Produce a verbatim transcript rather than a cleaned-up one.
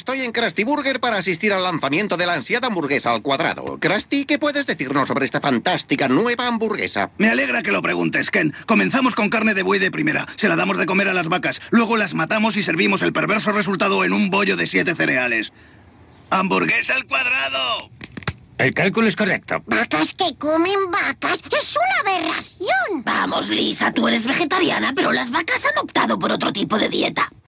Estoy en Krusty Burger para asistir al lanzamiento de la ansiada hamburguesa al cuadrado. Krusty, ¿qué puedes decirnos sobre esta fantástica nueva hamburguesa? Me alegra que lo preguntes, Ken. Comenzamos con carne de buey de primera. Se la damos de comer a las vacas. Luego las matamos y servimos el perverso resultado en un bollo de siete cereales. ¡Hamburguesa al cuadrado! El cálculo es correcto. ¿Vacas que comen vacas? ¡Es una aberración! Vamos, Lisa, tú eres vegetariana, pero las vacas han optado por otro tipo de dieta.